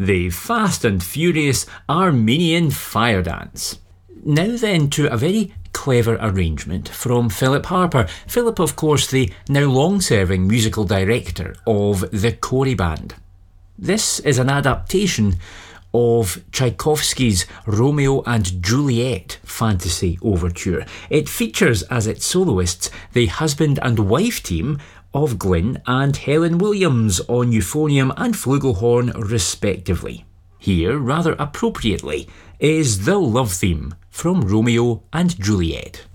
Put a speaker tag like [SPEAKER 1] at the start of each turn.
[SPEAKER 1] the Fast and Furious Armenian Fire Dance. Now then to a very clever arrangement from Philip Harper. Philip, of course, the now long-serving musical director of the Cory Band. This is an adaptation of Tchaikovsky's Romeo and Juliet fantasy overture. It features as its soloists the husband and wife team of Glyn and Helen Williams on euphonium and flugelhorn respectively. Here, rather appropriately, is the love theme from Romeo and Juliet.